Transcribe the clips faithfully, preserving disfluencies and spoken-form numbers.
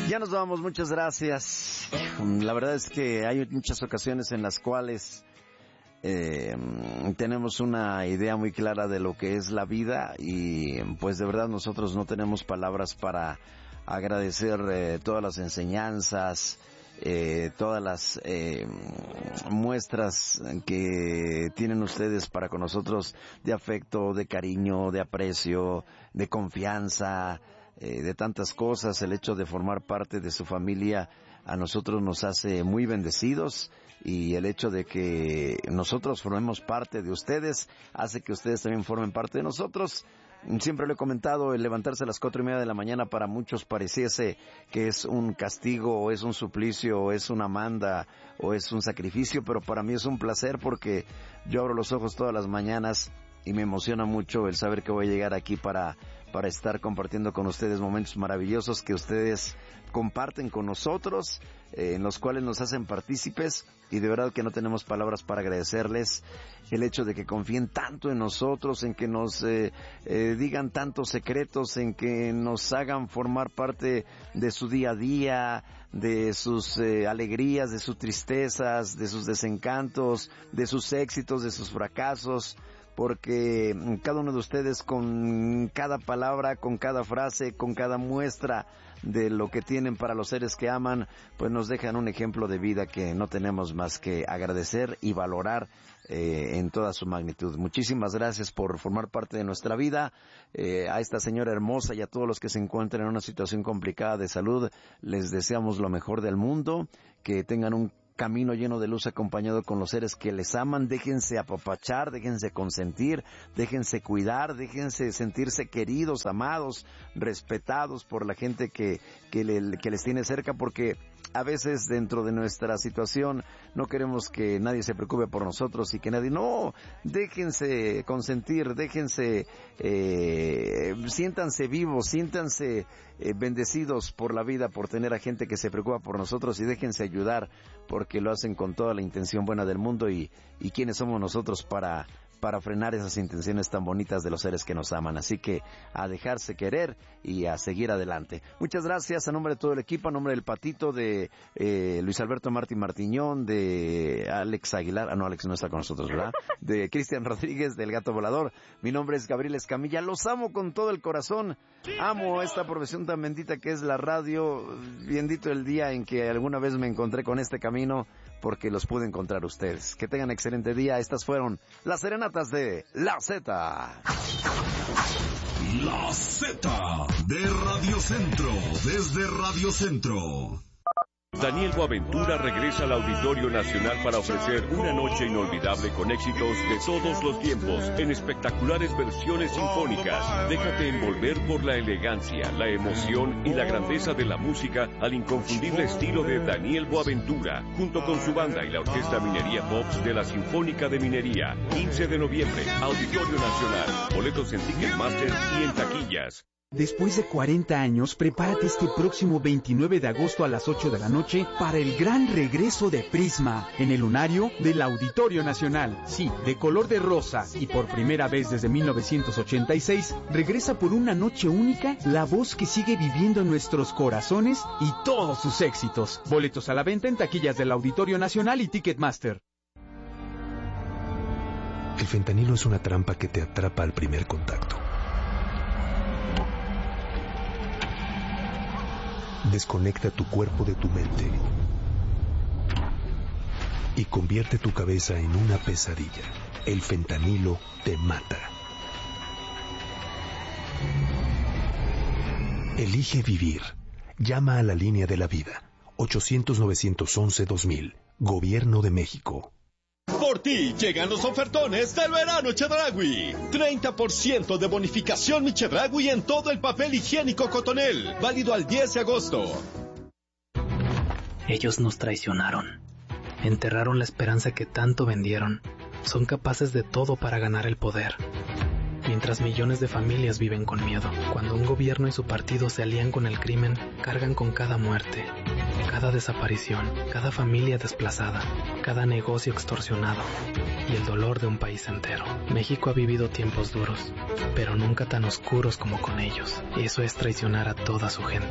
Ya nos vamos, muchas gracias. La verdad es que hay muchas ocasiones en las cuales eh, tenemos una idea muy clara de lo que es la vida y pues de verdad nosotros no tenemos palabras para agradecer eh, todas las enseñanzas, eh, todas las eh, muestras que tienen ustedes para con nosotros de afecto, de cariño, de aprecio, de confianza, eh, de tantas cosas. El hecho de formar parte de su familia a nosotros nos hace muy bendecidos, y el hecho de que nosotros formemos parte de ustedes hace que ustedes también formen parte de nosotros. Siempre lo he comentado, el levantarse a las cuatro y media de la mañana para muchos pareciese que es un castigo, o es un suplicio, o es una manda, o es un sacrificio, pero para mí es un placer porque yo abro los ojos todas las mañanas y me emociona mucho el saber que voy a llegar aquí para para estar compartiendo con ustedes momentos maravillosos que ustedes comparten con nosotros, eh, en los cuales nos hacen partícipes, y de verdad que no tenemos palabras para agradecerles el hecho de que confíen tanto en nosotros, en que nos eh, eh, digan tantos secretos, en que nos hagan formar parte de su día a día, de sus eh, alegrías, de sus tristezas, de sus desencantos, de sus éxitos, de sus fracasos, porque cada uno de ustedes con cada palabra, con cada frase, con cada muestra de lo que tienen para los seres que aman, pues nos dejan un ejemplo de vida que no tenemos más que agradecer y valorar eh, en toda su magnitud. Muchísimas gracias por formar parte de nuestra vida. Eh, a esta señora hermosa y a todos los que se encuentran en una situación complicada de salud, les deseamos lo mejor del mundo, que tengan un camino lleno de luz acompañado con los seres que les aman. Déjense apapachar, déjense consentir, déjense cuidar, déjense sentirse queridos, amados, respetados por la gente que, que, le, que les tiene cerca, porque a veces dentro de nuestra situación no queremos que nadie se preocupe por nosotros y que nadie, no, déjense consentir, déjense, eh, siéntanse vivos, siéntanse eh, bendecidos por la vida, por tener a gente que se preocupa por nosotros, y déjense ayudar, porque lo hacen con toda la intención buena del mundo, y, y quiénes somos nosotros para para frenar esas intenciones tan bonitas de los seres que nos aman. Así que a dejarse querer y a seguir adelante. Muchas gracias a nombre de todo el equipo, a nombre del Patito, de eh, Luis Alberto Martín Martiñón, de Alex Aguilar, ah no, Alex no está con nosotros, ¿verdad? De Cristian Rodríguez, del Gato Volador. Mi nombre es Gabriel Escamilla, los amo con todo el corazón, amo esta profesión tan bendita que es la radio. Bendito el día en que alguna vez me encontré con este camino, porque los pude encontrar ustedes. Que tengan excelente día. Estas fueron las serenatas de La Z. La Z de Radio Centro, desde Radio Centro. Daniel Boaventura regresa al Auditorio Nacional para ofrecer una noche inolvidable con éxitos de todos los tiempos en espectaculares versiones sinfónicas. Déjate envolver por la elegancia, la emoción y la grandeza de la música al inconfundible estilo de Daniel Boaventura, junto con su banda y la Orquesta Minería Pops de la Sinfónica de Minería. quince de noviembre, Auditorio Nacional. Boletos en Ticketmaster y en taquillas. Después de cuarenta años, prepárate este próximo veintinueve de agosto a las ocho de la noche para el gran regreso de Prisma en el lunario del Auditorio Nacional. Sí, de color de rosa, y por primera vez desde mil novecientos ochenta y seis, regresa por una noche única la voz que sigue viviendo en nuestros corazones y todos sus éxitos. Boletos a la venta en taquillas del Auditorio Nacional y Ticketmaster. El fentanilo es una trampa que te atrapa al primer contacto. Desconecta tu cuerpo de tu mente y convierte tu cabeza en una pesadilla. El fentanilo te mata. Elige vivir. Llama a la línea de la vida. ochocientos, novecientos once, dos mil. Gobierno de México. Por ti llegan los ofertones del verano Chedraui. treinta por ciento de bonificación mi Chedraui en todo el papel higiénico Cotonel. Válido al diez de agosto. Ellos nos traicionaron. Enterraron la esperanza que tanto vendieron. Son capaces de todo para ganar el poder. Mientras millones de familias viven con miedo. Cuando un gobierno y su partido se alían con el crimen, cargan con cada muerte, cada desaparición, cada familia desplazada, cada negocio extorsionado y el dolor de un país entero. México ha vivido tiempos duros, pero nunca tan oscuros como con ellos. Eso es traicionar a toda su gente.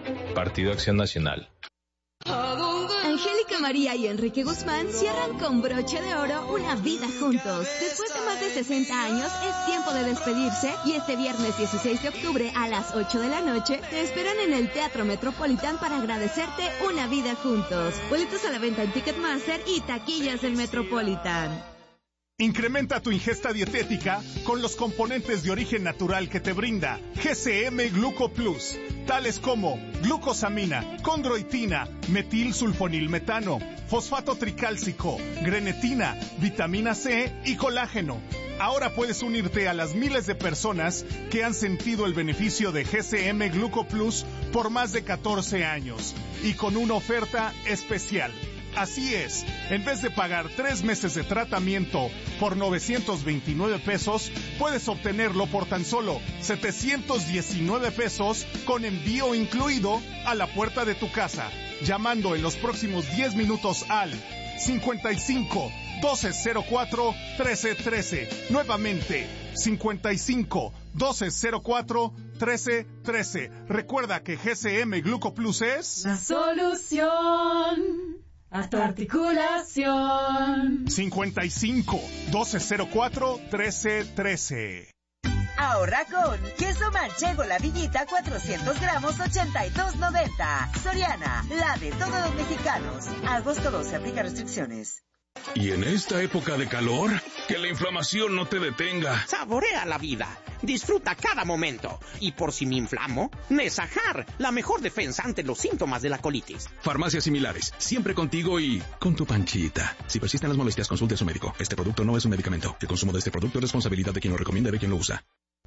Partido Acción Nacional. Angélica María y Enrique Guzmán cierran con broche de oro una vida juntos. Después de más de sesenta años, es tiempo de despedirse y este viernes dieciséis de octubre a las ocho de la noche te esperan en el Teatro Metropolitan para agradecerte una vida juntos. Boletos a la venta en Ticketmaster y taquillas del Metropolitan. Incrementa tu ingesta dietética con los componentes de origen natural que te brinda G C M Gluco Plus, tales como glucosamina, condroitina, metilsulfonilmetano, fosfato tricálcico, grenetina, vitamina C y colágeno. Ahora puedes unirte a las miles de personas que han sentido el beneficio de G C M Gluco Plus por más de catorce años y con una oferta especial. Así es, en vez de pagar tres meses de tratamiento por novecientos veintinueve pesos, puedes obtenerlo por tan solo setecientos diecinueve pesos con envío incluido a la puerta de tu casa, llamando en los próximos diez minutos al cincuenta y cinco, doce cero cuatro, trece trece. Nuevamente, cincuenta y cinco, doce cero cuatro, trece trece. Recuerda que G C M Gluco Plus es la solución a tu articulación. cincuenta y cinco, doce cero cuatro, trece trece. Ahorra con queso manchego La Villita cuatrocientos gramos, ochenta y dos noventa. Soriana, la de todos los mexicanos. Agosto doce, aplica restricciones. Y en esta época de calor, que la inflamación no te detenga. Saborea la vida, disfruta cada momento. Y por si me inflamo, Nesajar, la mejor defensa ante los síntomas de la colitis. Farmacias similares, siempre contigo y con tu panchita. Si persisten las molestias, consulte a su médico. Este producto no es un medicamento. El consumo de este producto es responsabilidad de quien lo recomienda y de quien lo usa.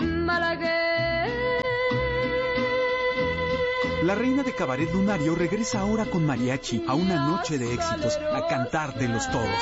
La reina de Cabaret Lunario regresa ahora con mariachi a una noche de éxitos, a cantar de los todos.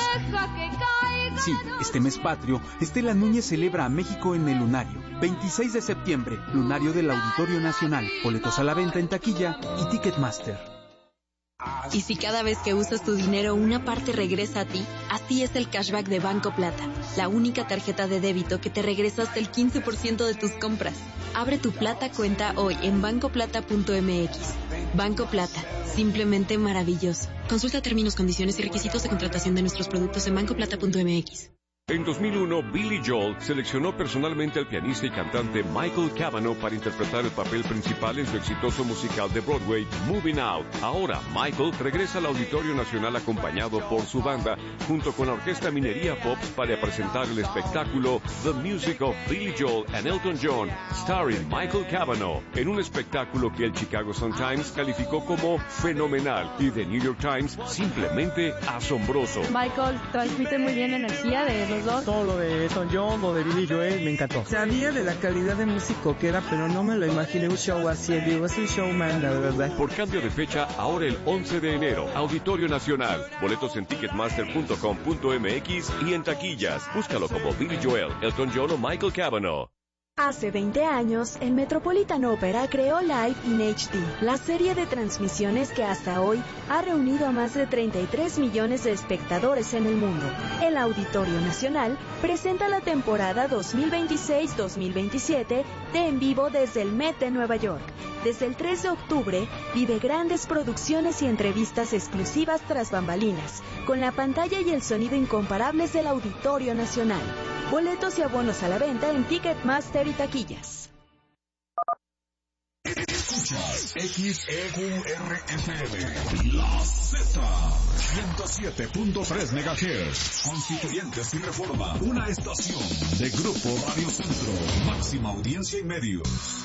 Sí, este mes patrio, Estela Núñez celebra a México en el Lunario. veintiséis de septiembre, Lunario del Auditorio Nacional. Boletos a la venta en taquilla y Ticketmaster. Y si cada vez que usas tu dinero una parte regresa a ti, así es el cashback de Banco Plata, la única tarjeta de débito que te regresa hasta el quince por ciento de tus compras. Abre tu Plata cuenta hoy en banco plata punto m x. Banco Plata, simplemente maravilloso. Consulta términos, condiciones y requisitos de contratación de nuestros productos en banco plata punto m x. En dos mil uno, Billy Joel seleccionó personalmente al pianista y cantante Michael Cavanaugh para interpretar el papel principal en su exitoso musical de Broadway, Moving Out. Ahora, Michael regresa al Auditorio Nacional acompañado por su banda, junto con la Orquesta Minería Pops, para presentar el espectáculo The Music of Billy Joel and Elton John, starring Michael Cavanaugh, en un espectáculo que el Chicago Sun-Times calificó como fenomenal y The New York Times simplemente asombroso. Michael transmite muy bien energía de los dos. Todo lo de Elton John, lo de Billy Joel, me encantó. Sabía de la calidad de músico que era, pero no me lo imaginé un show así. Digo, es un showman, la verdad. Por cambio de fecha, ahora el once de enero, Auditorio Nacional. Boletos en ticketmaster punto com punto m x y en taquillas. Búscalo como Billy Joel, Elton John o Michael Cavanaugh. Hace veinte años, el Metropolitan Opera creó Live in H D, la serie de transmisiones que hasta hoy ha reunido a más de treinta y tres millones de espectadores en el mundo. El Auditorio Nacional presenta la temporada dos mil veintiséis dos mil veintisiete de En Vivo desde el Met de Nueva York. Desde el tres de octubre, vive grandes producciones y entrevistas exclusivas tras bambalinas, con la pantalla y el sonido incomparables del Auditorio Nacional. Boletos y abonos a la venta en Ticketmaster y taquillas. Escuchas X E Q R F M, La Z, ciento siete punto tres megahertz, Constituyentes y Reforma, una estación de Grupo Radio Centro, máxima audiencia y medios.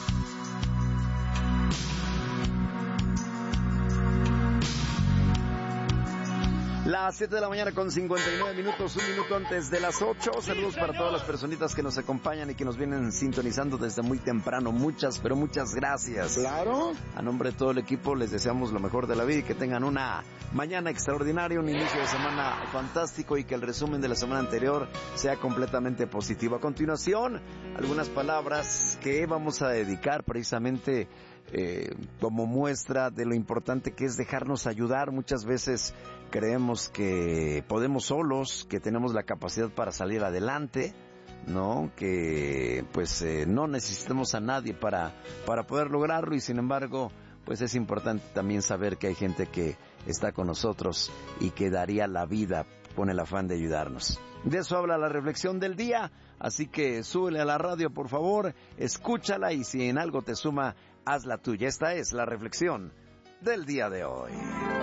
Las siete de la mañana con cincuenta y nueve minutos, un minuto antes de las ocho. Saludos para todas las personitas que nos acompañan y que nos vienen sintonizando desde muy temprano. Muchas, pero muchas gracias. Claro. A nombre de todo el equipo les deseamos lo mejor de la vida y que tengan una mañana extraordinaria, un inicio de semana fantástico y que el resumen de la semana anterior sea completamente positivo. A continuación, algunas palabras que vamos a dedicar precisamente Eh, como muestra de lo importante que es dejarnos ayudar. Muchas veces creemos que podemos solos, que tenemos la capacidad para salir adelante, ¿no? Que pues eh, no necesitamos a nadie para, para poder lograrlo y sin embargo pues es importante también saber que hay gente que está con nosotros y que daría la vida con el afán de ayudarnos. De eso habla la reflexión del día, así que súbele a la radio, por favor, escúchala y si en algo te suma, haz la tuya. Esta es la reflexión del día de hoy.